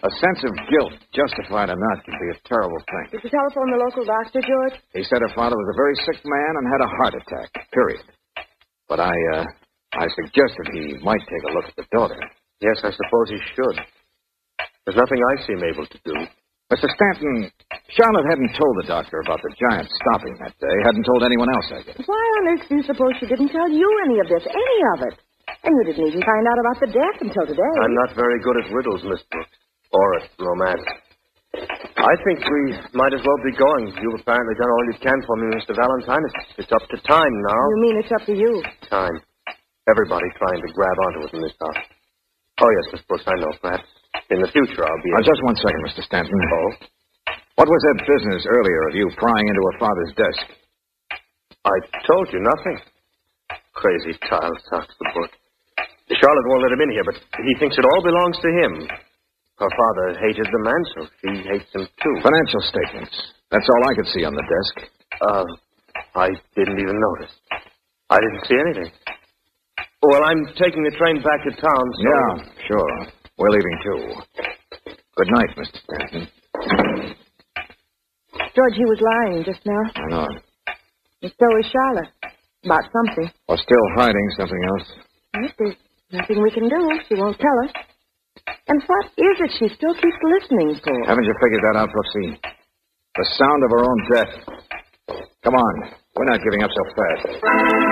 A sense of guilt, justified or not, can be a terrible thing. Did you telephone the local doctor, George? He said her father was a very sick man and had a heart attack, period. But I suggested he might take a look at the daughter. Yes, I suppose he should. There's nothing I seem able to do. Mr. Stanton, Charlotte hadn't told the doctor about the giant stopping that day. Hadn't told anyone else, I guess. Why on earth do you suppose she didn't tell you any of this, any of it? And you didn't even find out about the death until today. I'm not very good at riddles, Miss Brooks. Or at romance. I think we might as well be going. You've apparently done all you can for me, Mr. Valentine. It's up to time now. You mean it's up to you? Time. Everybody trying to grab onto it in this house. Oh, yes, Miss Brooks, I know. Perhaps in the future I'll be... Just 1 second, Mr. Stanton. Oh? What was that business earlier of you prying into her father's desk? I told you nothing. Crazy child, sounds the book. Charlotte won't let him in here, but he thinks it all belongs to him. Her father hated the man, so she hates him too. Financial statements. That's all I could see on the desk. I didn't even notice. I didn't see anything. Well, I'm taking the train back to town, so... Yeah, sure. We're leaving, too. Good night, Mr. Stanton. George, he was lying just now. I know. And so was Charlotte. About something. Or still hiding something else. Yes, there's nothing we can do. She won't tell us. And what is it she still keeps listening for? Haven't you figured that out, Brooksy? The sound of her own death. Come on. We're not giving up so fast.